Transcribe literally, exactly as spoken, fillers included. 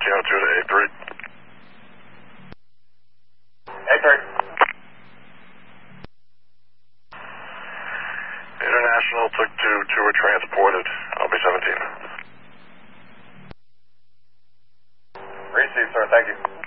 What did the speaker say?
oh two to A three. A three. International took two, two were transported. I'll be seventeen. Received, sir. Thank you.